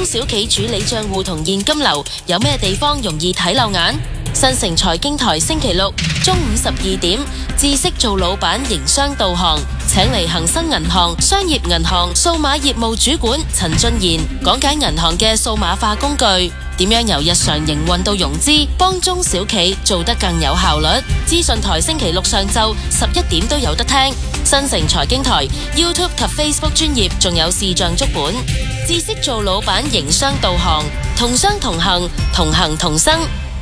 中小企處理賬戶同現金流有咩地方容易睇漏眼？新城財經台星期六中午12點，知識做老闆營商導航，請嚟恒生銀行商業銀行數碼業務主管陳俊賢講解銀行嘅數碼化工具，點樣由日常營運到融資，幫中小企做得更有效率。資訊台星期六上晝11點都有得聽。新城財經台 YouTube 及 Facebook 專頁仲有視像足本。知識做老闆營商導航，同商同行，同行同生。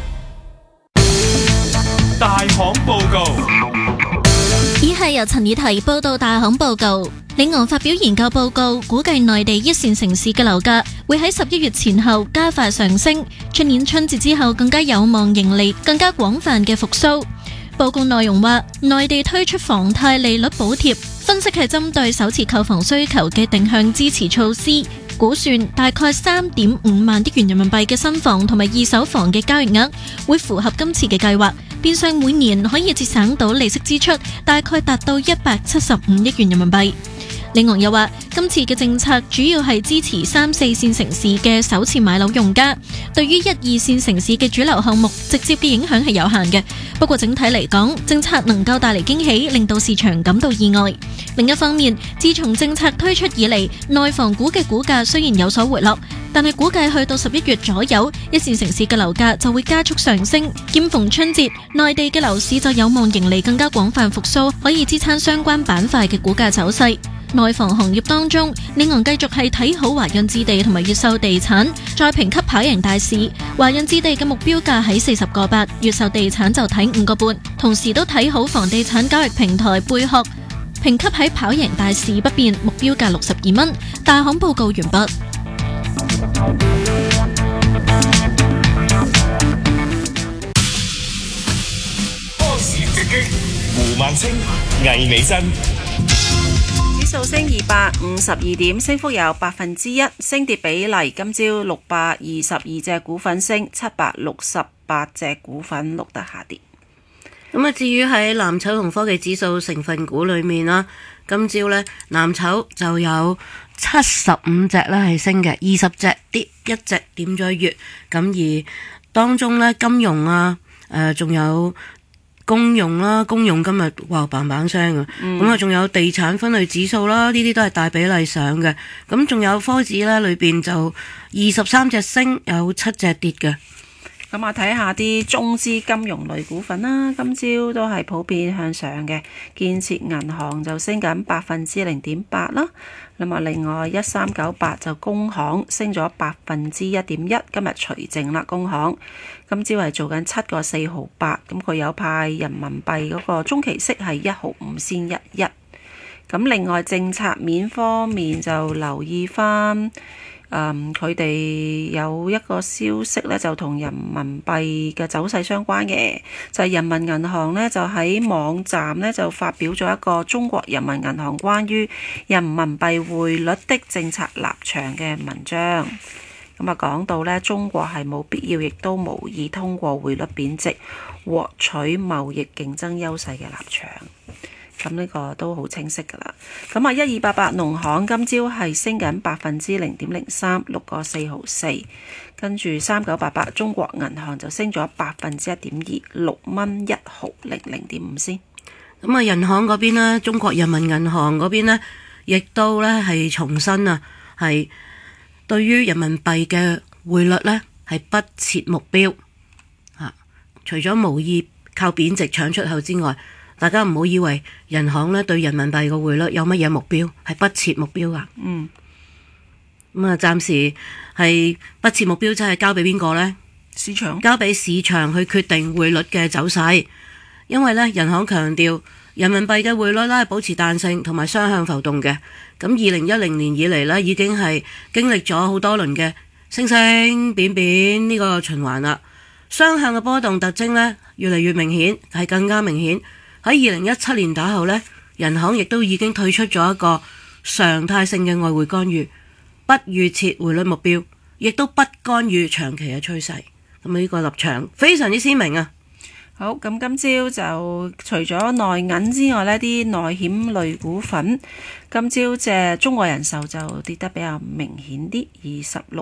大行報告。 以下由陳以提報道大行報告。領航發表研究報告，估計內地一線城市嘅樓價會喺11月前後加快上升，出年春節之後更加有望迎嚟更加廣泛嘅復甦。報告內容話，內地推出房貸利率補貼，分析係針對首次購房需求嘅定向支持措施，估算大概3.5萬億元人民幣嘅新房同埋二手房嘅交易額會符合今次嘅計劃，變相每年可以節省到利息支出大概達到175億元人民幣。領航又話，今次嘅政策主要係支持3、4線城市嘅首次買樓用家，對於1、2線城市嘅主流項目直接嘅影響係有限嘅。不過整體嚟講，政策能夠帶嚟驚喜，令到市場感到意外。另一方面，自從政策推出以嚟，內房股嘅股價雖然有所回落，但係估計去到11月左右，一線城市嘅樓價就會加速上升。兼逢春節，內地嘅樓市就有望迎嚟更加廣泛復甦，可以支撐相關板塊嘅股價走勢。內房行業當中，領航繼續係睇好華潤置地同埋越秀地產，再評級跑贏大市。華潤置地嘅目標價喺40個8，越秀地產就睇5個半，同時都睇好房地產交易平台貝殼，評級喺跑贏大市不變，目標價62蚊。大行報告完畢。 波士直擊，胡萬清、魏美珍。 指數升252點，升幅有1%，升跌比例今朝622隻股份升，768隻股份錄得下跌。 咁啊，至於喺藍籌同科技指數成分股裏面啦，今朝呢藍籌就有75隻咧係升嘅，20隻跌，1隻點咗月。咁而當中呢，金融啊，仲有公用啦，公用今日哇嘭嘭聲啊，咁啊仲有地產分類指數啦，呢啲都係大比例上嘅。咁仲有科指咧，裏邊就23隻升，有7隻跌嘅。 咁啊，睇下啲中資金融類股份啦，今朝都係普遍向上嘅。建設銀行就升緊0.8%啦。咁啊，另外1398就工行升咗1.1%，今日除淨啦。工行今朝係做緊7個4毫8，咁佢有派人民幣嗰個中期息係1毫5仙11。咁另外政策面方面就留意翻。佢哋有一個消息咧，就同人民幣嘅走勢相關嘅，就係人民銀行咧就喺網站咧就發表咗一個中國人民銀行關於人民幣匯率的政策立場嘅文章。咁啊，講到咧中國係冇必要，亦都無意通過匯率貶值獲取貿易競爭優勢嘅立場。咁呢個都好清晰噶啦。咁啊，1288農行今朝係升緊0.03%，6個4毫4。跟住3988中國銀行就升咗1.2%，6蚊1毫00.5先。 咁啊，人行嗰邊呢，中國人民銀行嗰邊呢，亦都呢係重申啊，係對於人民幣嘅匯率呢係不設目標啊。除咗無意靠貶值搶出口之外，大家唔好以為人行咧對人民幣嘅匯率有乜嘢目標，係不設目標噶。咁啊，暫時係不設目標，即係交俾邊個呢？ 市場交俾市場去決定匯率嘅走勢。因為咧，人行強調人民幣嘅匯率咧係保持彈性同埋雙向浮動嘅。咁2010年以嚟咧，已經係經歷咗好多輪嘅升升貶貶呢個循環啦。雙向嘅波動特徵咧越嚟越明顯，係更加明顯。喺2017年打後呢，人行亦都已經退出咗一個常態性嘅外匯干預，不預設匯率目標，亦都不干預長期嘅趨勢。咁呢個立場非常之鮮明啊！ 好，咁今朝就除咗內銀之外呢，啲內險類股份今朝隻中國人壽就跌得比較明顯啲，26